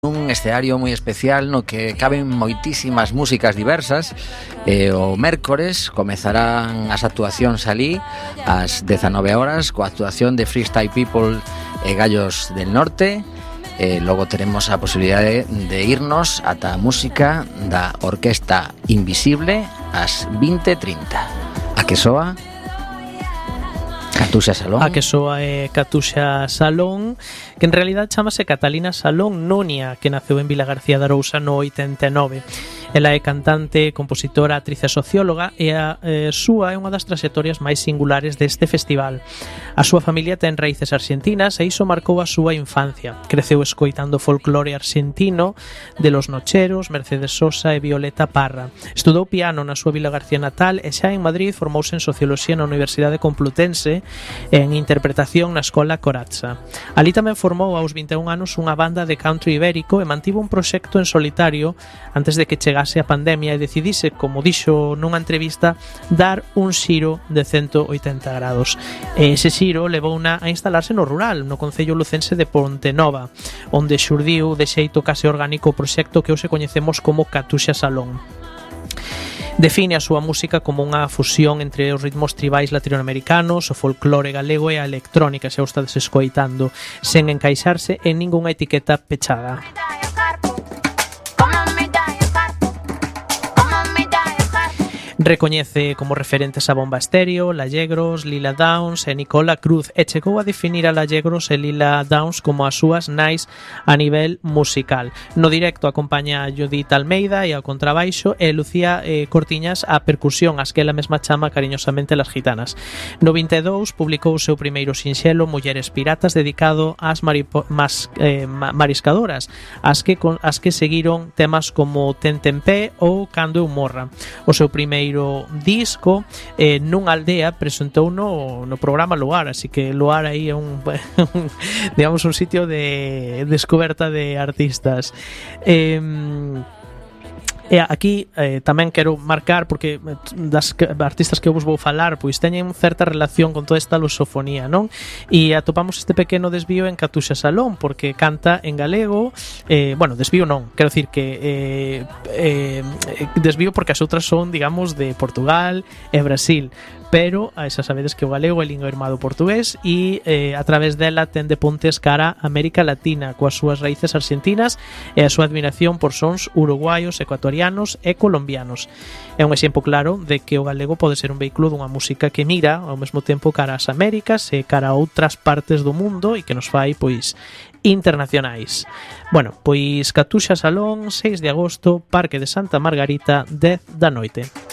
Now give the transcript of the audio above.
un escenario moi especial no que caben moitísimas músicas diversas. O mércores comezarán as actuacións ali ás 19 horas coa actuación de Freestyle People e Gallos del Norte. Logo teremos a posibilidade de irnos ata a música da Orquesta Invisible ás 20:30. A que soa? Catuxa Salón. A que soa é Catuxa Salón, que en realidad chamase Catalina Salón Nunia, que naceu en Vila García de Arousa no 89. Ela é cantante, compositora, actriz e socióloga e a súa é unha das traxectorias máis singulares deste festival. A súa familia ten raíces argentinas e iso marcou a súa infancia. Creceu escoitando folclore argentino de Los Nocheros, Mercedes Sosa e Violeta Parra. Estudou piano na súa Vila García natal e xa en Madrid formouse en Socioloxía na Universidade Complutense e en Interpretación na Escola Corazza. Ali tamén formou aos 21 anos unha banda de country ibérico e mantivo un proxecto en solitario antes de que chegase a pandemia e decidise, como dixo nunha entrevista, dar un xiro de 180 grados. E ese xiro levouna a instalarse no rural, no concello lucense de Pontenova, onde xurdiu de xeito case orgánico o proxecto que hoxe coñecemos como Catuxa Salón. Define a súa música como unha fusión entre os ritmos tribais latinoamericanos, o folclore galego e a electrónica, xa o estades escoitando, sen encaixarse en ningunha etiqueta pechada. Recoñece como referentes a Bomba Estéreo, Lallegros, Lila Downs e Nicola Cruz e chegou a definir a Lallegros e Lila Downs como as súas nais a nivel musical. No directo acompaña a Judith Almeida e ao contrabaixo e Lucía Cortiñas a percusión, as que ela mesma chama cariñosamente las gitanas. No 22 publicou o seu primeiro sinxelo Mulleres Piratas, dedicado ás mariscadoras, as que seguiron temas como Tentempé ou Cando eu morra. O seu primeiro disco nunha aldea presentou no programa Luar, así que Luar aí é digamos un sitio de descoberta de artistas. E aquí tamén quero marcar, porque das artistas que eu vos vou falar pois teñen certa relación con toda esta lusofonía, non? E atopamos este pequeno desvío en Catuxa Salón, porque canta en galego, bueno, desvío non, quero dicir que desvío porque as outras son, digamos, de Portugal e Brasil, pero xa sabedes que o galego é lingua irmá do portugués e a través dela ten de pontes cara a América Latina coas súas raíces argentinas e a súa admiración por sons uruguaios, ecuatorianos e colombianos. É un exemplo claro de que o galego pode ser un vehículo dunha música que mira ao mesmo tempo cara ás Américas e cara a outras partes do mundo e que nos fai, pois, internacionais. Bueno, pois Catuxa Salón, 6 de agosto, Parque de Santa Margarita, 10 da noite.